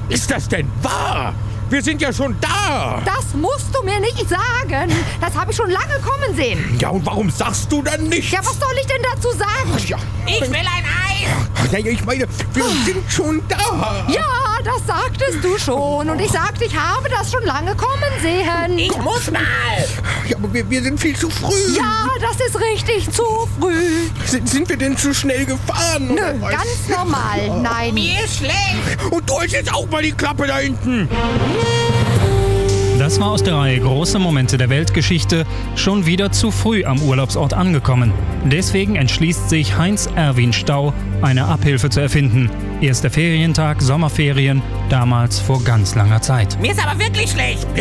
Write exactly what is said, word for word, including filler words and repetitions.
Ist das denn wahr? Wir sind ja schon da. Das musst du mir nicht sagen. Das habe ich schon lange kommen sehen. Ja, und warum sagst du dann nichts? Ja, was soll ich denn dazu sagen? Ach, ja. Ich will ein Eis! Ja, ja, ich meine, wir sind schon da. Ja, das sagtest du schon. Und ich sagte, ich habe das schon lange kommen sehen. Ich muss mal! Ja, aber wir, wir sind viel zu früh. Ja, das ist richtig, zu früh. Sind, sind wir denn zu schnell gefahren? Nö, oder was? ganz normal, nein. Mir ist schlecht! Und du hältst jetzt auch mal die Klappe da hinten. Das war aus der Reihe Große Momente der Weltgeschichte, schon wieder zu früh am Urlaubsort angekommen. Deswegen entschließt sich Heinz Erwin Stau, eine Abhilfe zu erfinden. Erster Ferientag, Sommerferien, damals vor ganz langer Zeit. Mir ist aber wirklich schlecht!